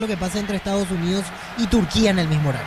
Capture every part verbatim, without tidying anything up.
lo que pasa entre Estados Unidos y Turquía en el mismo horario.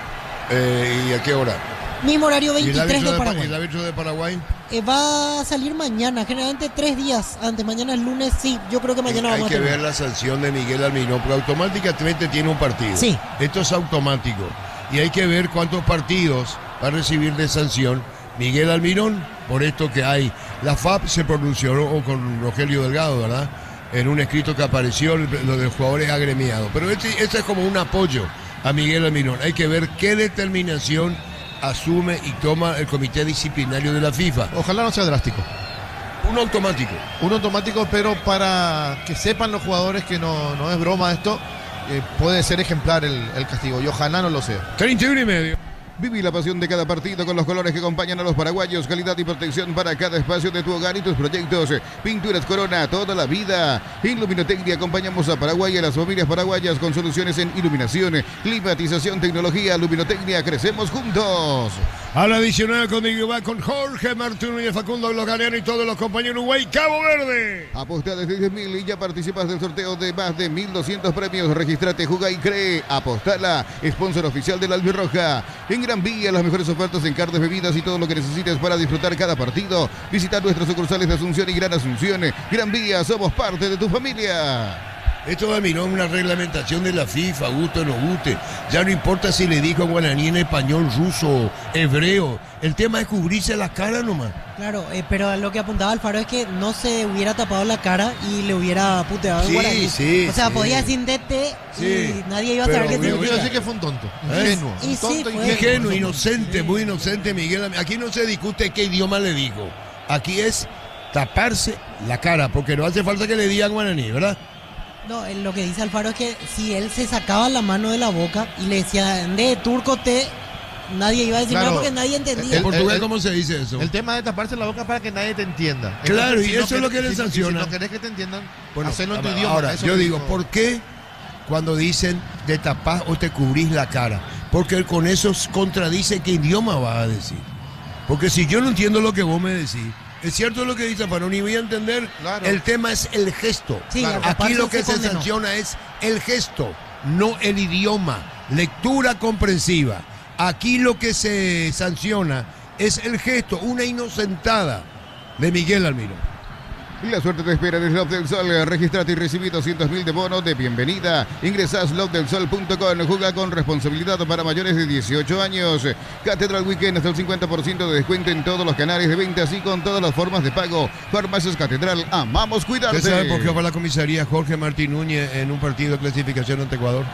Eh, ¿Y a qué hora? Mismo horario ¿Y el veintitrés árbitro de de, Paraguay. ¿Y el árbitro de Paraguay? Eh, va a salir mañana, generalmente tres días antes. Mañana es lunes, sí, yo creo que mañana Hay vamos que a tener. ver la sanción de Miguel Almirón, porque automáticamente tiene un partido. Sí. Esto es automático. Y hay que ver cuántos partidos va a recibir de sanción Miguel Almirón, por esto que hay. La F A P se pronunció con Rogelio Delgado, ¿verdad? En un escrito que apareció, lo de jugadores agremiados. Pero este, este es como un apoyo a Miguel Almirón. Hay que ver qué determinación asume y toma el comité disciplinario de la FIFA. Ojalá no sea drástico. Un automático. Un automático, pero para que sepan los jugadores que no, no es broma esto, eh, puede ser ejemplar el, el castigo. Y ojalá no lo sea. treinta y uno y medio. Viví la pasión de cada partido con los colores que acompañan a los paraguayos. Calidad y protección para cada espacio de tu hogar y tus proyectos. Pinturas Corona, toda la vida. Iluminotecnia, acompañamos a Paraguay y a las familias paraguayas con soluciones en iluminación, climatización, tecnología. Luminotecnia, crecemos juntos. A la adicional conmigo va con Jorge Martínez y Facundo Logariano y todos los compañeros Uruguay, Cabo Verde. Aposta desde diez mil y ya participas del sorteo de más de mil doscientos premios. Registrate, juga y cree. Apostala, sponsor oficial de la Albirroja. En Gran Vía, las mejores ofertas en carnes, bebidas y todo lo que necesites para disfrutar cada partido. Visita nuestras sucursales de Asunción y Gran Asunción. Gran Vía, somos parte de tu familia. Esto va a mirar una reglamentación de la FIFA, guste o no guste. Ya no importa si le dijo en guaraní, en español, ruso, hebreo. El tema es cubrirse la cara nomás. Claro, eh, pero lo que apuntaba Alfaro es que no se hubiera tapado la cara y le hubiera puteado en Sí, guaraní. sí, o sea, sí. podía decir D T Sí. y nadie iba a Pero saber qué bueno, Yo quiero significa. decir que fue un tonto. ¿Eh? Ingenuo. Y Un tonto sí, fue. Ingenuo, inocente, muy inocente Miguel. Aquí no se discute qué idioma le dijo. Aquí es taparse la cara, porque no hace falta que le digan guaraní, ¿verdad? No, eh, lo que dice Alfaro es que si él se sacaba la mano de la boca y le decía de turco te, nadie iba a decir Claro. nada porque nadie entendía. ¿En El- portugués el- cómo se dice eso? El tema de taparse la boca para que nadie te entienda. Claro, y no eso es lo querés- que le si no- sanciona. Si no querés que te entiendan, Bueno, hacerlo en tu ahora, idioma. ahora, Eso yo que digo, dijo- ¿por qué cuando dicen de tapar o te cubrís la cara? Porque con eso contradice qué idioma vas a decir. Porque si yo no entiendo lo que vos me decís, es cierto lo que dice Alfaro, ni voy a entender. Claro. El tema es el gesto. Sí, claro. al Aquí taparse lo que se condenó. sanciona es el gesto, no el idioma. Lectura comprensiva. Aquí lo que se sanciona es el gesto, una inocentada de Miguel Almirón. La suerte te espera en Slot del Sol. Registrate y recibí doscientos mil de bono de bienvenida. Ingresa a slot del sol punto com. Juega con responsabilidad para mayores de dieciocho años. Catedral Weekend hasta el cincuenta por ciento de descuento en todos los canales de venta, así con todas las formas de pago. Farmacias Catedral, amamos cuidarte. ¿Usted sabe por qué fue a la comisaría Jorge Martín Núñez en un partido de clasificación ante Ecuador?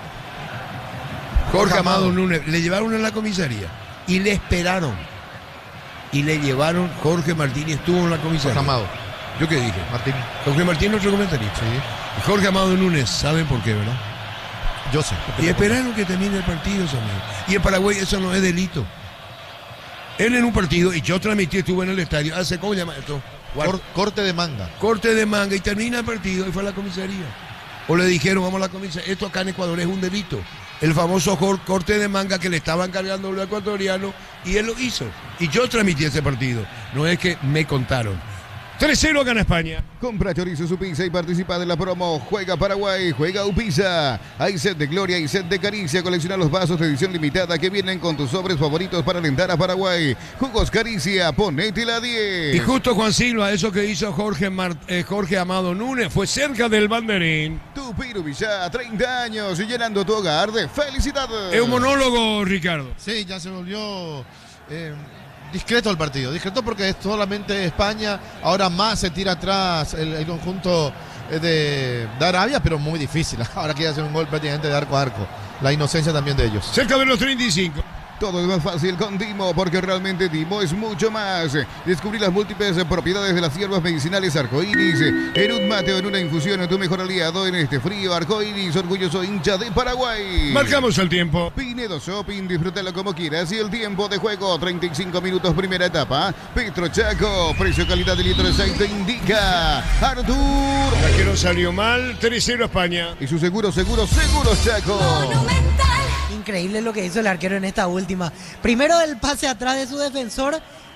Jorge Amado Núñez, le llevaron a la comisaría y le esperaron. Y le llevaron, Jorge Martín estuvo en la comisaría. Jorge Amado. ¿Yo qué dije? Martín. Jorge Martín, nuestro comentarista. Sí. Y Jorge Amado Núñez, ¿saben por qué, verdad? Yo sé. Y esperaron que termine el partido, Samuel. Y en Paraguay eso no es delito. Él en un partido, y yo transmití, estuve en el estadio, hace, ¿cómo se llama esto? Cor- corte de manga. Corte de manga y termina el partido y fue a la comisaría. O le dijeron, vamos a la comisaría. Esto acá en Ecuador es un delito. El famoso cor- corte de manga que le estaban cargando los ecuatorianos y él lo hizo. Y yo transmití ese partido. No es que me contaron. tres cero gana España. Compra chorizo su pizza y participa de la promo. Juega Paraguay, juega Upisa. Hay set de gloria y set de caricia. Colecciona los vasos de edición limitada que vienen con tus sobres favoritos para alentar a Paraguay. Jugos Caricia, ponete la diez. Y justo Juan Silva, eso que hizo Jorge, Mar- eh, Jorge Amado Núñez, fue cerca del banderín. Tu Pirubilla, treinta años y llenando tu hogar de felicidad. Es un monólogo, Ricardo. Sí, ya se volvió eh, discreto el partido. Discreto porque es solamente España. Ahora más se tira atrás el, el conjunto eh, de, de Arabia, pero muy difícil. Ahora quiere hacer un gol prácticamente de arco a arco. La inocencia también de ellos. Cerca de los treinta y cinco. Todo es más fácil con Dimo, porque realmente Dimo es mucho más. Descubrí las múltiples propiedades de las hierbas medicinales arcoíris. En un mate o en una infusión, tu mejor aliado en este frío. Arcoíris, orgulloso hincha de Paraguay. Marcamos el tiempo. Pinedo Shopping, disfrútalo como quieras. Y el tiempo de juego, treinta y cinco minutos, primera etapa. Petro Chaco, precio calidad de litro de aceite indica Artur. La que no salió mal, tres cero España. Y su seguro, seguro, seguro Chaco. Increíble lo que hizo el arquero en esta última. Primero el pase atrás de su defensor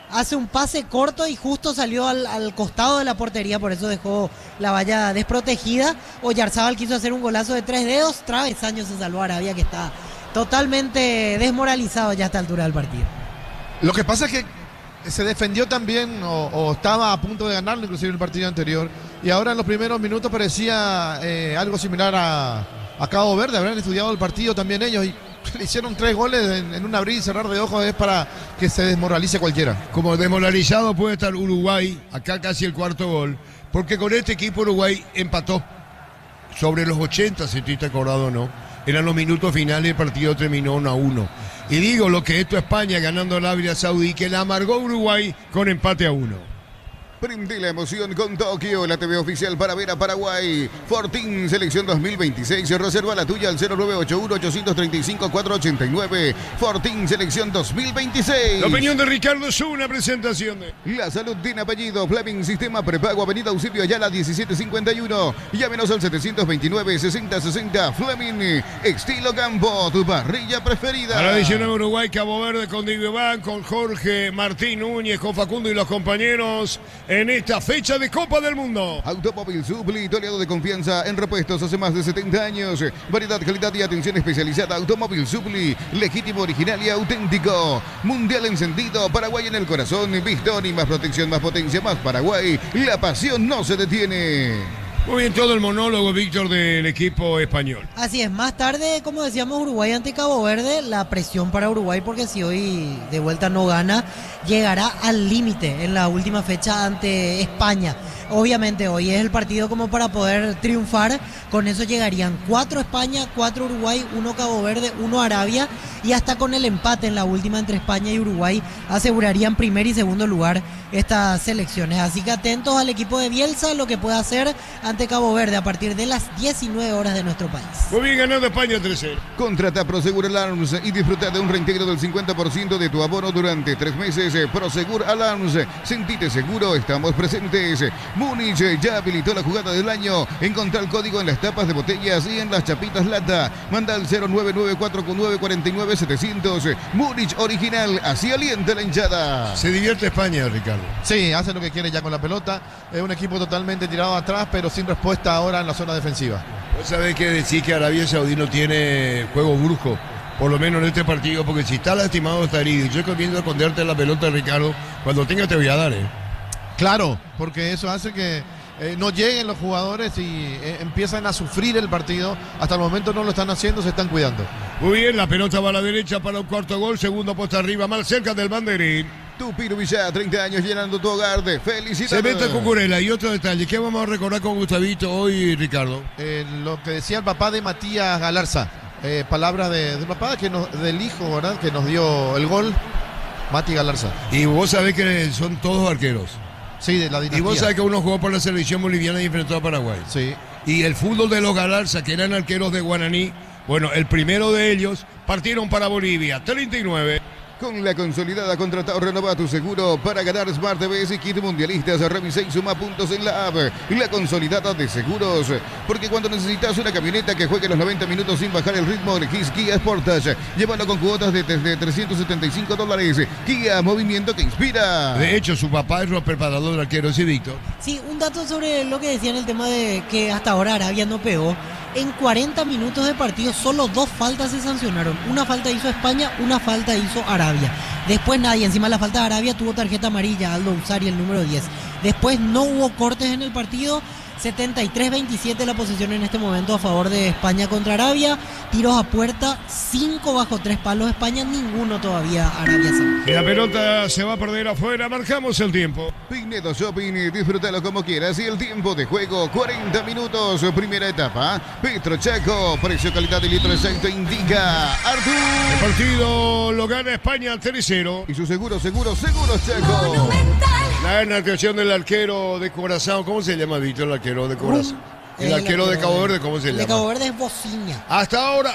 hace un pase corto y justo salió al, al costado de la portería, por eso dejó la valla desprotegida. Oyarzábal quiso hacer un golazo de tres dedos, travesaño se salvó Arabia, que está totalmente desmoralizado ya a esta altura del partido. Lo que pasa es que se defendió también o, o estaba a punto de ganarlo inclusive en el partido anterior, y ahora en los primeros minutos parecía eh, algo similar a, a Cabo Verde. Habrán estudiado el partido también ellos y le hicieron tres goles en, en un abrir y cerrar de ojos. Es para que se desmoralice cualquiera. Como desmoralizado puede estar Uruguay, acá casi el cuarto gol, porque con este equipo Uruguay empató sobre los ochenta, si estoy acordado o no. Eran los minutos finales, el partido terminó uno a uno. Y digo lo que esto España ganando al Arabia Saudí, que la amargó Uruguay con empate a uno. Prende la emoción con Tokio, la T V oficial para ver a Paraguay. Fortín Selección dos mil veintiséis. Reserva la tuya al cero nueve ocho uno, ocho tres cinco, cuatro ocho nueve. Fortín Selección dos mil veintiséis. La opinión de Ricardo es una presentación de La Salud tiene apellido. Fleming Sistema Prepago, Avenida Eusebio Ayala diecisiete cincuenta y uno. Llámenos al setecientos veintinueve, sesenta sesenta. Fleming, estilo campo, tu parrilla preferida. A la adición de Uruguay, Cabo Verde con Diego Iván, con Jorge Martín Núñez, con Facundo y los compañeros en esta fecha de Copa del Mundo. Automóvil Supli, tu aliado de confianza en repuestos hace más de setenta años. Variedad, calidad y atención especializada. Automóvil Supli, legítimo, original y auténtico. Mundial encendido, Paraguay en el corazón. Pistón y más protección, más potencia, más Paraguay. La pasión no se detiene. Muy bien, todo el monólogo, Víctor, del equipo español. Así es, más tarde, como decíamos, Uruguay ante Cabo Verde, la presión para Uruguay, porque si hoy de vuelta no gana, llegará al límite en la última fecha ante España. Obviamente hoy es el partido como para poder triunfar, con eso llegarían cuatro España, cuatro Uruguay, uno Cabo Verde, uno Arabia, y hasta con el empate en la última entre España y Uruguay asegurarían primer y segundo lugar estas selecciones. Así que atentos al equipo de Bielsa, lo que puede hacer ante Cabo Verde a partir de las diecinueve horas de nuestro país. Muy bien, ganando España tres cero. Contrata Prosegur Alarms y disfruta de un reintegro del cincuenta por ciento de tu abono durante tres meses. Prosegur Alarms, sentite seguro, estamos presentes. Múnich ya habilitó la jugada del año. Encontrá el código en las tapas de botellas y en las chapitas lata. Manda al cero nueve nueve cuatro nueve cuatro nueve setecientos. Múnich original, así alienta la hinchada. Se divierte España, Ricardo. Sí, hace lo que quiere ya con la pelota. Es un equipo totalmente tirado atrás, pero sin respuesta ahora en la zona defensiva. Vos sabés que decir que Arabia Saudí no tiene juego brusco, por lo menos en este partido, porque si está lastimado está herido. Yo recomiendo esconderte la pelota, Ricardo. Cuando tenga te voy a dar, ¿eh? Claro, porque eso hace que eh, no lleguen los jugadores y eh, empiezan a sufrir el partido. Hasta el momento no lo están haciendo, se están cuidando. Muy bien, la pelota va a la derecha para un cuarto gol. Segundo puesto arriba, más cerca del banderín. Tupiro Villa, treinta años llenando tu hogar de felicidad. Se mete Cucurella. Y otro detalle, ¿qué vamos a recordar con Gustavito hoy, Ricardo? Eh, lo que decía el papá de Matías Galarza. Eh, palabras de, de papá, que nos, del hijo, ¿verdad? Que nos dio el gol, Mati Galarza. Y vos sabés que son todos arqueros. Sí, de la dinastía. Y vos sabés que uno jugó por la selección boliviana y enfrentó a Paraguay. Sí. Y el fútbol de los Galarza, que eran arqueros de Guaraní, bueno, el primero de ellos partieron para Bolivia, treinta y nueve. Con la consolidada contratado, renova tu seguro para ganar Smart T V y kit mundialistas. Revisa y suma puntos en la app. La consolidada de seguros. Porque cuando necesitas una camioneta que juegue los noventa minutos sin bajar el ritmo, elegís Kia Sportage. Llévalo con cuotas de desde trescientos setenta y cinco dólares. Kia, movimiento que inspira. De hecho, su papá es el preparador de arqueros, ¿sí, Víctor? Sí, un dato sobre lo que decían el tema de que hasta ahora Arabia no pegó. En cuarenta minutos de partido solo dos faltas se sancionaron. Una falta hizo España, una falta hizo Arabia. Después nadie, encima de la falta de Arabia tuvo tarjeta amarilla, Aldo Usari, el número diez. Después no hubo cortes en el partido. setenta y tres veintisiete la posición en este momento a favor de España contra Arabia. Tiros a puerta, cinco bajo tres palos España, ninguno todavía Arabia Saudí. Y la pelota se va a perder afuera, marcamos el tiempo. Pinedo Shopping, disfrútalo como quieras. Y el tiempo de juego, cuarenta minutos, primera etapa. Petro Chaco, precio, calidad y litro exacto indica Artur. El partido lo gana España tres cero. Y su seguro, seguro, seguro Chaco. La actuación del arquero de Curazao, ¿cómo se llama, Víctor, el arquero de Curazao? El, el arquero de Cabo Verde, ¿cómo se el llama? de Cabo Verde es Bociña. Hasta ahora,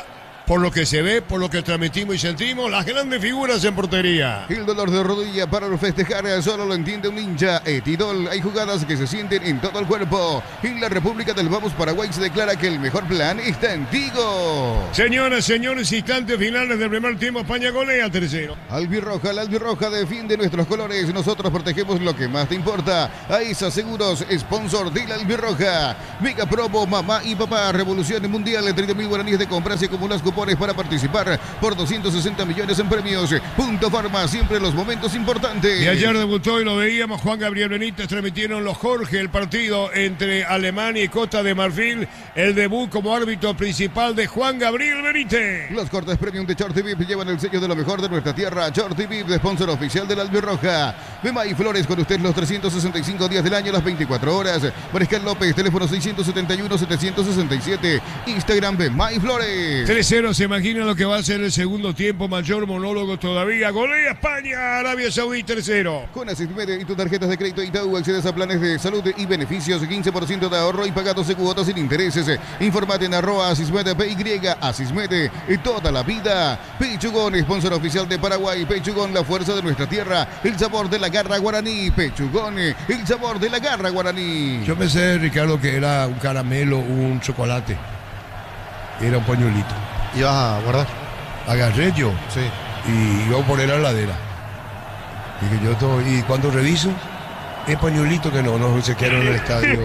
por lo que se ve, por lo que transmitimos y sentimos, las grandes figuras en portería. El dolor de rodilla para festejar solo lo entiende un hincha. Etidol, hay jugadas que se sienten en todo el cuerpo. En la República del Vamos Paraguay se declara que el mejor plan está en Tigo. Señoras, señores, instantes finales del primer tiempo. España golea tercero. Albirroja, la albirroja defiende nuestros colores. Nosotros protegemos lo que más te importa. AESA Seguros, sponsor de la albirroja. Mega promo, mamá y papá. Revolución mundial, treinta mil guaraníes de compras y acumulas cupones para participar por doscientos sesenta millones en premios. Punto Farma, siempre en los momentos importantes. Y ayer debutó y lo veíamos, Juan Gabriel Benítez. Transmitieron los Jorge el partido entre Alemania y Costa de Marfil. El debut como árbitro principal de Juan Gabriel Benítez. Los cortes premium de Shorty V I P llevan el sello de lo mejor de nuestra tierra. Shorty V I P, sponsor oficial de la albirroja. Bema y Flores con usted los trescientos sesenta y cinco días del año, las veinticuatro horas. Mariscal López, teléfono seiscientos setenta y uno, setecientos sesenta y siete. Instagram Bema y Flores. tres cero, se imagina lo que va a ser el segundo tiempo. Mayor monólogo todavía. Golea España, Arabia Saudita tres cero. Con Asismed y tus tarjetas de crédito Itaú accedes a planes de salud y beneficios, quince por ciento de ahorro y pagados de cuotas sin intereses. Informate en arroba Asismed P Y, Asismed y toda la vida. Pechugón, sponsor oficial de Paraguay. Pechugón, la fuerza de nuestra tierra, el sabor de la garra guaraní. Pechugón, el sabor de la garra guaraní. Yo pensé, Ricardo, que era un caramelo, un chocolate. Era un pañuelito. ¿Ibas a guardar? Agarré yo. Sí. Y iba a poner la heladera. Dije yo todo, y cuando reviso, es pañuelito que no, no se quedó en el estadio.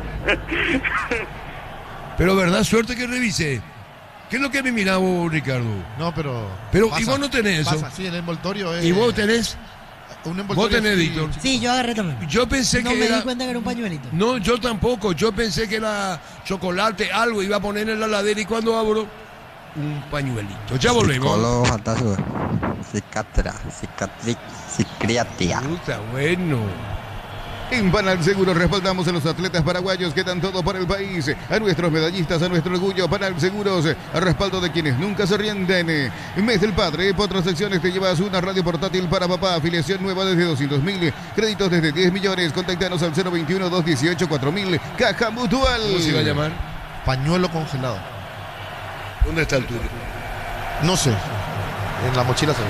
Pero verdad, suerte que revisé. ¿Qué es lo que me miraba vos, Ricardo? No, pero. Pero pasa, y vos no tenés eso. Pasa, sí, el envoltorio es. ¿Y vos tenés? Un envoltorio. ¿Vos tenés, sí, Víctor? Sí, yo agarré también. Yo pensé no que me era... di cuenta que era un pañuelito. No, yo tampoco. Yo pensé que era chocolate, algo. Iba a poner en la heladera y cuando abro, un pañuelito. Ya volvemos. Psicólogo fantasma. Psiquiatra, cicatriz, psiquiatría. Está bueno. En Panal Seguro respaldamos a los atletas paraguayos que dan todo por el país, a nuestros medallistas, a nuestro orgullo. Panal Seguros, a respaldo de quienes nunca se rinden. Mes del Padre, por transacciones te llevas una radio portátil para papá, afiliación nueva desde doscientos mil, créditos desde diez millones. Contactanos al cero veintiuno, doscientos dieciocho, cuatro mil. Caja Mutual. ¿Cómo se iba a llamar? Pañuelo congelado. ¿Dónde está el tuyo? No sé. En la mochila se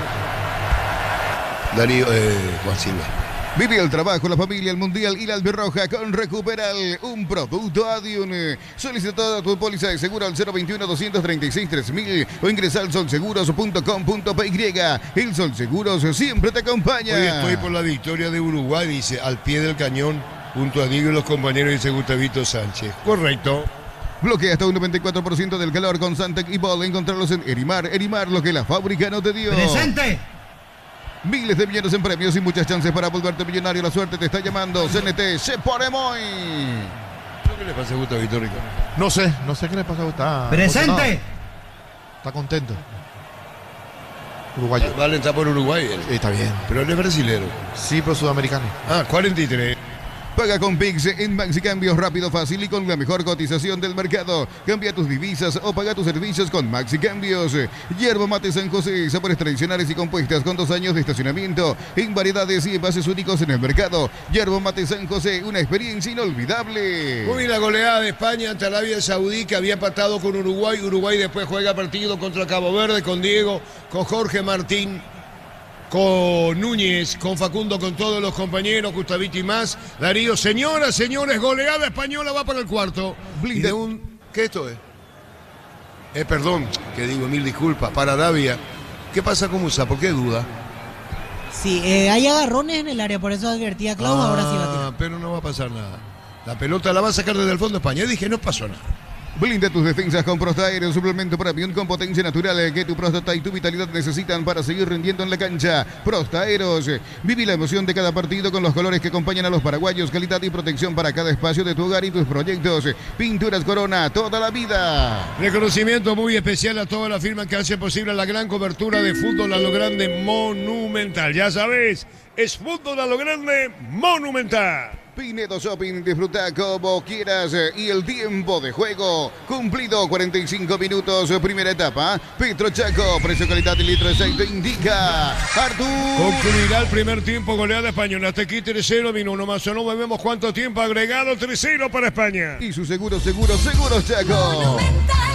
ve. Darío, eh, Juan Silva. Vive el trabajo, la familia, el mundial y la albirroja con Recuperal, un producto Adium. Solicita tu póliza de seguro al cero veintiuno, doscientos treinta y seis, tres mil o ingresa al solseguros punto com punto p y. El Sol Seguros siempre te acompaña. Hoy estoy por la victoria de Uruguay, dice, al pie del cañón, junto a Diego y los compañeros, dice Gustavito Sánchez. Correcto. Bloquea hasta un noventa y cuatro por ciento del calor con Santec y Ball. Encontrarlos en Erimar. Erimar, lo que la fábrica no te dio. ¡Presente! Miles de millones en premios y muchas chances para volverte millonario. La suerte te está llamando. C N T, se pone muy. ¿Qué le pasa a Gustavito, Ricardo? No sé, no sé qué le pasa a Gustavo. ¡Presente! Emocionado. Está contento. Uruguayo. Vale, está por Uruguay él. Sí, está bien. Pero él es brasilero. Sí, pero sudamericano. Ah, cuarenta y tres. Paga con Pix en Maxi Cambios, rápido, fácil y con la mejor cotización del mercado. Cambia tus divisas o paga tus servicios con Maxi Cambios. Yerba Mate San José, sabores tradicionales y compuestas con dos años de estacionamiento en variedades y envases únicos en el mercado. Yerba Mate San José, una experiencia inolvidable. Muy bien la goleada de España ante Arabia Saudí, que había empatado con Uruguay. Uruguay después juega partido contra Cabo Verde con Diego, con Jorge Martín, con Núñez, con Facundo, con todos los compañeros, Gustavito y más. Darío, señoras, señores, goleada española va para el cuarto. Y de un... ¿Qué esto es? Eh, perdón, que digo, mil disculpas, para Arabia. ¿Qué pasa con Musa? ¿Por qué duda? Sí, eh, hay agarrones en el área, por eso advertía a Klaus, ah, ahora sí va a tirar. Pero no va a pasar nada. La pelota la va a sacar desde el fondo de España. Yo dije, no pasó nada. Blinda tus defensas con Prostaer, un suplemento para avión con potencia natural que tu próstata y tu vitalidad necesitan para seguir rindiendo en la cancha. Prostaeros, viví la emoción de cada partido con los colores que acompañan a los paraguayos, calidad y protección para cada espacio de tu hogar y tus proyectos. Pinturas Corona, toda la vida. Reconocimiento muy especial a toda la firma que hace posible la gran cobertura de fútbol a lo grande Monumental. Ya sabes, es fútbol a lo grande Monumental. Pinedo Shopping, disfruta como quieras y el tiempo de juego cumplido, cuarenta y cinco minutos, primera etapa. Petro Chaco, precio, calidad y litro de aceite indica Artur. Concluirá el primer tiempo, goleada española. Hasta aquí tres cero, vino uno más o no vemos cuánto tiempo agregado, tres cero para España. Y su seguro, seguro, seguro Chaco.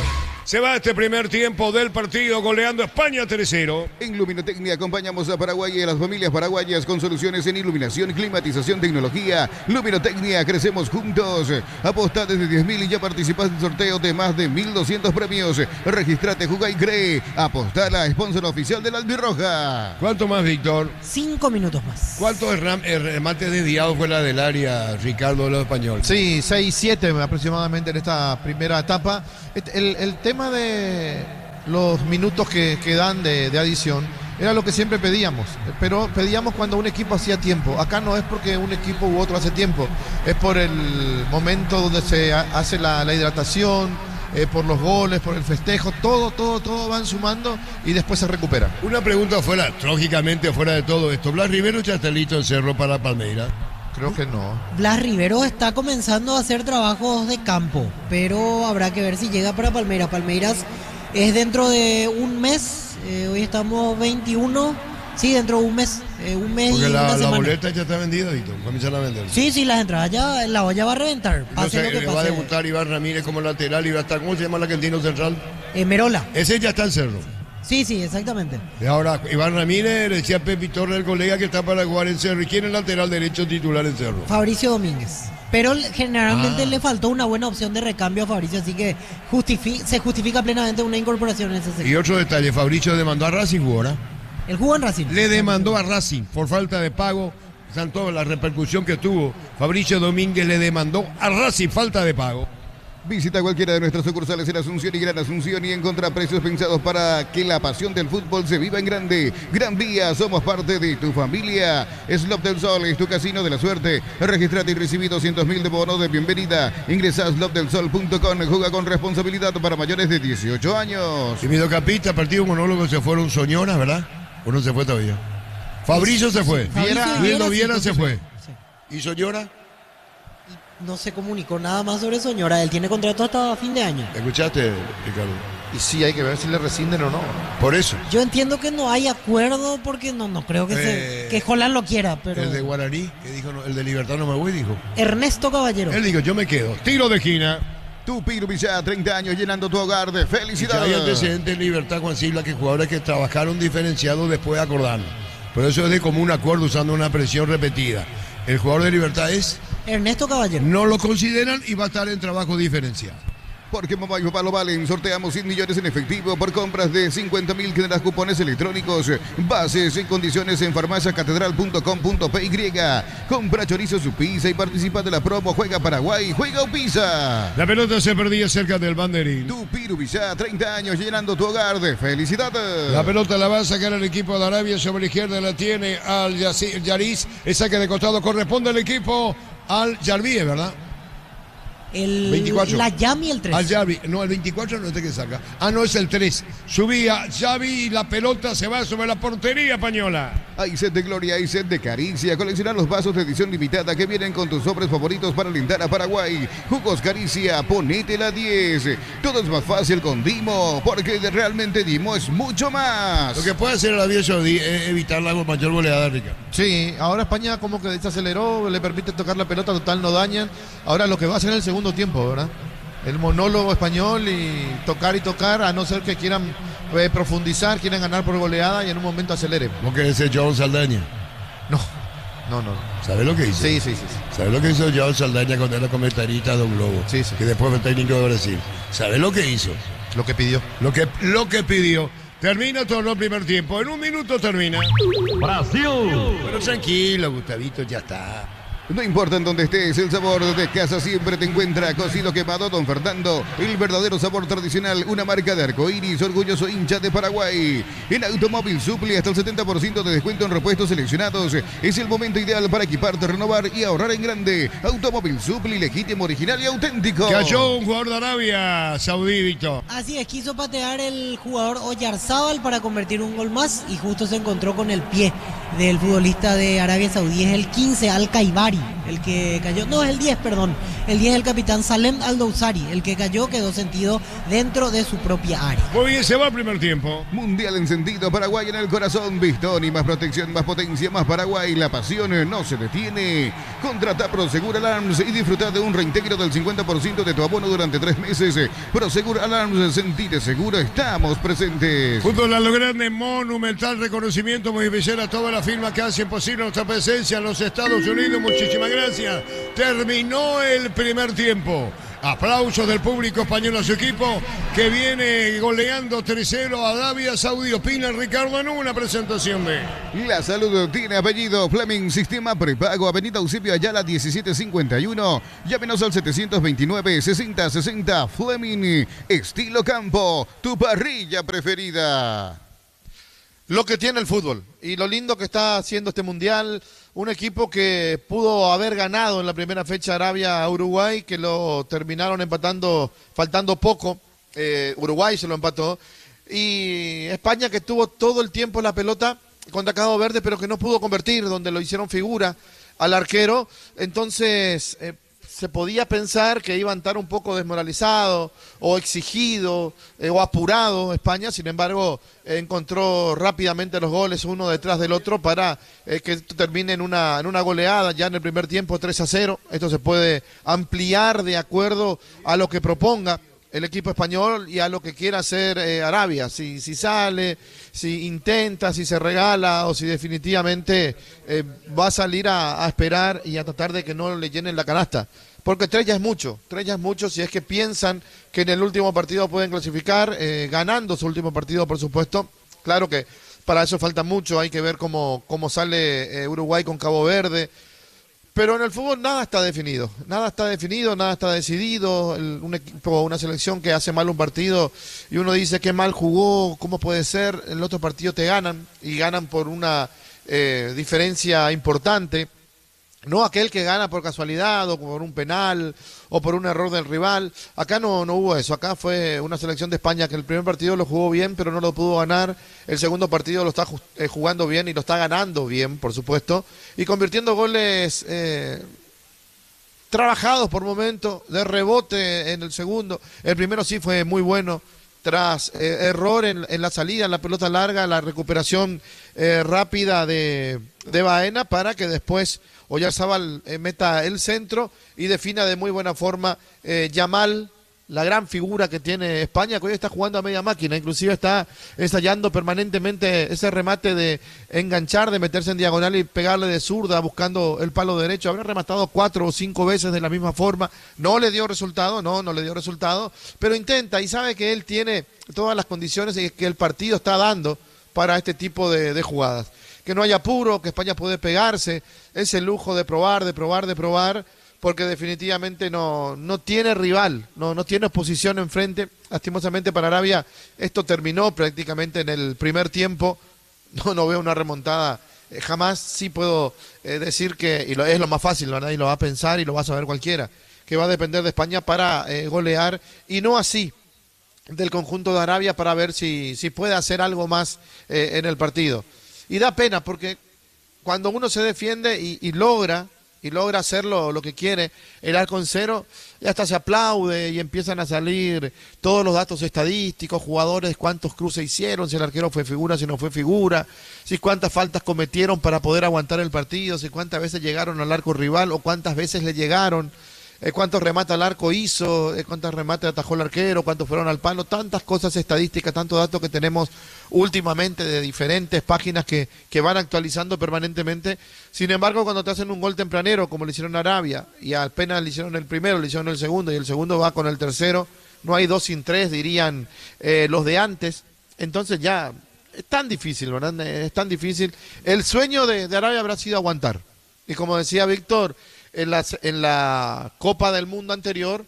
Se va este primer tiempo del partido goleando España tres cero. En Luminotecnia acompañamos a Paraguay y a las familias paraguayas con soluciones en iluminación, climatización, tecnología. Luminotecnia, crecemos juntos. Apostá desde diez mil y ya participás en sorteos de más de mil doscientos premios. Registrate, jugá y cree. Apostala, sponsor oficial de la Albirroja. ¿Cuánto más, Víctor? Cinco minutos más. ¿Cuántos remates desviados fuera del área, Ricardo, de los españoles? Sí, seis siete aproximadamente en esta primera etapa. El, el tema de los minutos que, que dan de, de adición era lo que siempre pedíamos, pero pedíamos cuando un equipo hacía tiempo. Acá no es porque un equipo u otro hace tiempo, es por el momento donde se hace la, la hidratación, eh, por los goles, por el festejo, todo, todo, todo van sumando y después se recupera. Una pregunta fuera, lógicamente fuera de todo esto. ¿Blas Rivero ya está listo en Cerro para Palmeiras? Creo que no. Blas Rivero está comenzando a hacer trabajos de campo, pero habrá que ver si llega para Palmeiras. Palmeiras es dentro de un mes, eh, hoy estamos veintiuno, sí, dentro de un mes, eh, un mes Porque y la, una la semana. boleta ya está vendida, Víctor, comienzan a vender. Sí, sí, las entradas ya, la olla va a reventar. Pase Entonces, lo que le va a pase. debutar Iván Ramírez como lateral y va a estar, ¿cómo se llama el argentino central? Eh, Merola. Ese ya está en Cerro. Sí, sí, exactamente. Y ahora, Iván Ramírez, le decía a Pepi Torres, el colega, que está para jugar en Cerro. ¿Y quién es el lateral derecho titular en Cerro? Fabricio Domínguez. Pero generalmente Ah. le faltó una buena opción de recambio a Fabricio, así que justifi- se justifica plenamente una incorporación en ese sector. Y otro detalle, Fabricio demandó a Racing, ahora. El jugó en Racing. Le demandó a Racing por falta de pago. Tanto la repercusión que tuvo. Fabricio Domínguez le demandó a Racing falta de pago. Visita cualquiera de nuestras sucursales en Asunción y Gran Asunción y encontrá precios pensados para que la pasión del fútbol se viva en grande. Gran Vía, somos parte de tu familia. Slot del Sol es tu casino de la suerte. Registrate y recibí doscientos mil de bono de bienvenida. Ingresa a slot del sol punto com. Juega con responsabilidad para mayores de dieciocho años. Y mediocapista, partido monólogo, se fueron Soñora, ¿verdad? Uno se fue todavía. Fabricio se fue. Fabricio Viera, y Viera, Viera sí, se fue. Sí. ¿Y Soñora? No se comunicó nada más sobre Soñora. Él tiene contrato hasta fin de año. ¿Escuchaste, Ricardo? Y sí, hay que ver si le rescinden o no. Por eso. Yo entiendo que no hay acuerdo porque no, no creo que, Eh, se, que Holland lo quiera, pero... El de Guaraní, que dijo, no, el de Libertad no me voy, dijo. Ernesto Caballero. Él dijo, yo me quedo. Tiro de esquina. Tu Pirubillá, treinta años llenando tu hogar de Y ya felicidad. hay antecedentes en Libertad, Juan Silva, que jugadores que trabajaron diferenciados después acordaron. Pero eso es de común acuerdo usando una presión repetida. El jugador de Libertad es, Ernesto Caballero. no lo consideran y va a estar en trabajo diferenciado. Porque mamá y papá lo valen. Sorteamos cien millones en efectivo por compras de cincuenta mil generas cupones electrónicos. Bases y condiciones en farmacia catedral punto com punto p y. Compra chorizo su pizza y participa de la promo Juega Paraguay, Juega Pizza. La pelota se perdía cerca del banderín. Tu Pirubillá, treinta años llenando tu hogar de felicidad. La pelota la va a sacar el equipo de Arabia. Sobre la izquierda la tiene al Yaris. El saque de costado corresponde al equipo al Yarbi, ¿verdad? El, veinticuatro. La Yami el tres. Al Yavi, no, el veinticuatro no es el que saca. Ah, no, es el tres. Subía Yavi y la pelota se va sobre la portería española. Hay set de gloria, hay set de caricia. Coleccionar los vasos de edición limitada que vienen con tus sobres favoritos para alentar a Paraguay. Jugos Caricia, ponete la diez. Todo es más fácil con Dimo, porque de realmente Dimo es mucho más. Lo que puede hacer el Arabia Saudí es evitar la mayor goleada, Rica. Sí, ahora España como que desaceleró, le permite tocar la pelota, total no dañan. Ahora lo que va a hacer en el segundo tiempo, ¿verdad? El monólogo español y tocar y tocar, a no ser que quieran eh, profundizar, quieran ganar por goleada y en un momento aceleren. Porque ese John Saldaña. No, no, no. ¿Sabes lo que hizo? Sí, sí, sí. sí. ¿Sabes lo que hizo John Saldaña cuando era comentarista de un Globo? Sí, sí. Que después fue técnico de Brasil. ¿Sabes lo que hizo? Lo que pidió. Lo que, lo que pidió. Termina todo el primer tiempo. En un minuto termina. Brasil. Pero tranquilo, Gustavito, ya está. No importa en dónde estés, el sabor de casa siempre te encuentra. Cocido Quemado Don Fernando, el verdadero sabor tradicional, una marca de arcoíris, orgulloso hincha de Paraguay. En Automóvil Supli, hasta el setenta por ciento de descuento en repuestos seleccionados. Es el momento ideal para equiparte, renovar y ahorrar en grande. Automóvil Supli, legítimo, original y auténtico. Cayó un jugador de Arabia Saudí, Víctor. Así es, quiso patear el jugador Oyarzábal para convertir un gol más y justo se encontró con el pie del futbolista de Arabia Saudí. Es el quince, Al Caibari. Al-Dousari, el que cayó, no es el diez, perdón, el diez es el capitán Salem Al-Dousari, el que cayó quedó sentido dentro de su propia área. Muy bien, se va el primer tiempo. Mundial encendido, Paraguay en el corazón, Bistoni, más protección, más potencia, más Paraguay, la pasión no se detiene. Contrata Prosegur Alarms y disfruta de un reintegro del cincuenta por ciento de tu abono durante tres meses. Prosegur Alarms, sentite seguro, estamos presentes. Fútbol a lo grande, monumental reconocimiento muy especial a toda la firma que hace posible nuestra presencia en los Estados Unidos. Muchísimas gracias. Terminó el primer tiempo. Aplausos del público español a su equipo que viene goleando tres cero a Arabia Saudí. Opina Ricardo en una presentación de... La salud tiene apellido. Fleming, sistema prepago, Avenida Eusebio Ayala diecisiete cincuenta y uno. Llámenos al setecientos veintinueve, sesenta sesenta. Fleming, estilo campo, tu parrilla preferida. Lo que tiene el fútbol y lo lindo que está haciendo este mundial, un equipo que pudo haber ganado en la primera fecha Arabia a Uruguay, que lo terminaron empatando faltando poco, eh, Uruguay se lo empató, y España que tuvo todo el tiempo la pelota contra Cabo Verde, pero que no pudo convertir, donde lo hicieron figura al arquero. Entonces eh, se podía pensar que iba a estar un poco desmoralizado o exigido eh, o apurado España. Sin embargo, eh, encontró rápidamente los goles uno detrás del otro para eh, que esto termine en una, en una goleada ya en el primer tiempo tres a cero. Esto se puede ampliar de acuerdo a lo que proponga el equipo español y a lo que quiera hacer eh, Arabia, si, si sale, si intenta, si se regala o si definitivamente eh, va a salir a, a esperar y a tratar de que no le llenen la canasta. Porque tres ya es mucho, tres ya es mucho si es que piensan que en el último partido pueden clasificar, eh, ganando su último partido, por supuesto. Claro que para eso falta mucho, hay que ver cómo, cómo sale eh, Uruguay con Cabo Verde. Pero en el fútbol nada está definido, nada está definido, nada está decidido. El, un equipo, una selección que hace mal un partido y uno dice que mal jugó, ¿cómo puede ser? El otro partido te ganan y ganan por una eh, diferencia importante. No aquel que gana por casualidad o por un penal o por un error del rival. Acá no, no hubo eso. Acá fue una selección de España que el primer partido lo jugó bien, pero no lo pudo ganar. El segundo partido lo está jugando bien y lo está ganando bien, por supuesto. Y convirtiendo goles eh, trabajados por momento, de rebote en el segundo. El primero sí fue muy bueno. Tras eh, error en, en la salida, en la pelota larga, la recuperación eh, rápida de, de Baena para que después Oyarzabal eh, meta el centro y defina de muy buena forma eh, Yamal, la gran figura que tiene España, que hoy está jugando a media máquina, inclusive está ensayando permanentemente ese remate de enganchar, de meterse en diagonal y pegarle de zurda buscando el palo derecho. Habrá rematado cuatro o cinco veces de la misma forma, no le dio resultado, no, no le dio resultado, pero intenta y sabe que él tiene todas las condiciones y que el partido está dando para este tipo de, de jugadas. Que no haya apuro, que España puede pegarse, ese lujo de probar, de probar, de probar, porque definitivamente no, no tiene rival, no, no tiene oposición enfrente. Lastimosamente para Arabia esto terminó prácticamente en el primer tiempo. No, no veo una remontada. Eh, jamás sí puedo eh, decir que, y lo, es lo más fácil, ¿verdad? Y lo va a pensar y lo va a saber cualquiera, que va a depender de España para eh, golear, y no así del conjunto de Arabia para ver si, si puede hacer algo más eh, en el partido. Y da pena porque cuando uno se defiende y, y logra... y logra hacer lo, lo que quiere, el arco en cero, y hasta se aplaude y empiezan a salir todos los datos estadísticos, jugadores, cuántos cruces hicieron, si el arquero fue figura, si no fue figura, si cuántas faltas cometieron para poder aguantar el partido, si cuántas veces llegaron al arco rival o cuántas veces le llegaron, eh, cuántos remates al arco hizo, eh, cuántos remates atajó el arquero, cuántos fueron al palo, tantas cosas estadísticas, tantos datos que tenemos últimamente de diferentes páginas que, que van actualizando permanentemente. Sin embargo, cuando te hacen un gol tempranero, como le hicieron a Arabia, y apenas le hicieron el primero, le hicieron el segundo, y el segundo va con el tercero, no hay dos sin tres, dirían eh, los de antes, entonces ya es tan difícil, ¿verdad? Es tan difícil. El sueño de, de Arabia habrá sido aguantar, y como decía Víctor, en la, en la Copa del Mundo anterior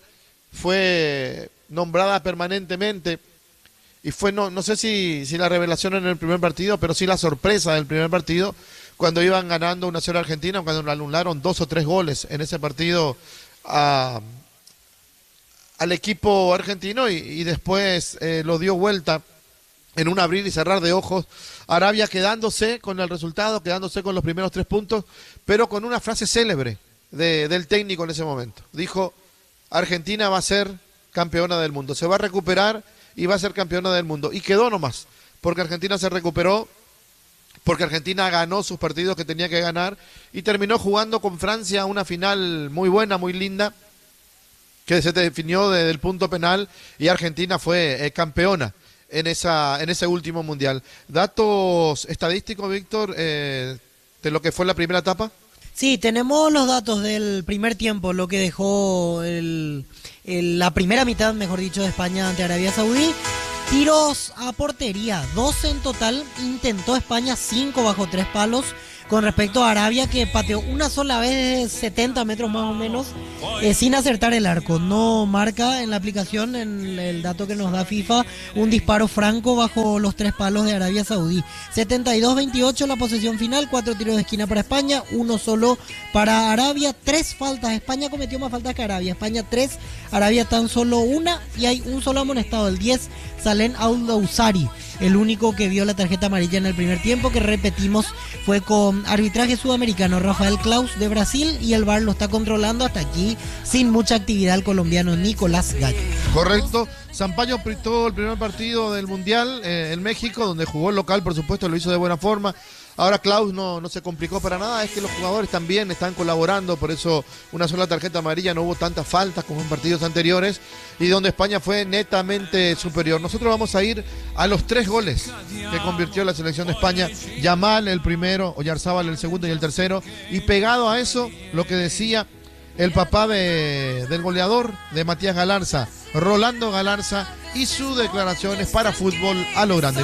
fue nombrada permanentemente, y fue, no, no sé si, si la revelación en el primer partido, pero sí la sorpresa del primer partido, cuando iban ganando uno a cero a Argentina, cuando anularon dos o tres goles en ese partido a, al equipo argentino, y, y después eh, lo dio vuelta en un abrir y cerrar de ojos. Arabia quedándose con el resultado, quedándose con los primeros tres puntos, pero con una frase célebre, de, del técnico en ese momento. Dijo, Argentina va a ser campeona del mundo, se va a recuperar y va a ser campeona del mundo. Y quedó nomás, porque Argentina se recuperó, porque Argentina ganó sus partidos que tenía que ganar y terminó jugando con Francia una final muy buena, muy linda, que se definió desde el punto penal y Argentina fue eh, campeona en esa en ese último mundial. Datos estadísticos, Víctor, eh, de lo que fue la primera etapa. Sí, tenemos los datos del primer tiempo, lo que dejó el, el, la primera mitad, mejor dicho, de España ante Arabia Saudí. Tiros a portería, doce en total, intentó España, cinco bajo tres palos. Con respecto a Arabia, que pateó una sola vez setenta metros más o menos, eh, sin acertar el arco. No marca en la aplicación, en el dato que nos da FIFA, un disparo franco bajo los tres palos de Arabia Saudí. setenta y dos veintiocho la posesión final, cuatro tiros de esquina para España, uno solo para Arabia, tres faltas. España cometió más faltas que Arabia. España tres, Arabia tan solo una, y hay un solo amonestado, el diez, Salem Al-Dousari, el único que vio la tarjeta amarilla en el primer tiempo, que repetimos fue con arbitraje sudamericano, Rafael Claus de Brasil, y el V A R lo está controlando hasta aquí, sin mucha actividad, el colombiano Nicolás Gallo. Correcto. Sampaio apretó el primer partido del Mundial eh, en México, donde jugó el local, por supuesto, lo hizo de buena forma. Ahora Claus no, no se complicó para nada, es que los jugadores también están colaborando, por eso una sola tarjeta amarilla, no hubo tantas faltas como en partidos anteriores, y donde España fue netamente superior. Nosotros vamos a ir a los tres goles que convirtió la selección de España: Yamal el primero, Oyarzábal el segundo y el tercero, y pegado a eso, lo que decía el papá de, del goleador, de Matías Galarza, Rolando Galarza, y sus declaraciones para Fútbol a lo Grande.